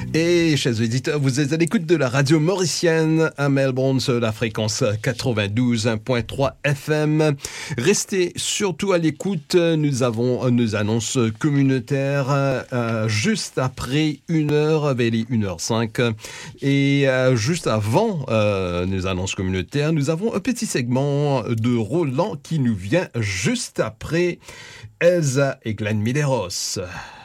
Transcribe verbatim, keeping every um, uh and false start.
Et, chers auditeurs, vous êtes à l'écoute de la radio mauricienne à Melbourne sur la fréquence quatre-vingt-douze virgule trois F M. Restez surtout à l'écoute, nous avons nos annonces communautaires euh, juste après une heure, vers les une heure cinq. Et euh, juste avant euh, nos annonces communautaires, nous avons un petit segment de Roland qui nous vient juste après Elsa et Glenn Medeiros.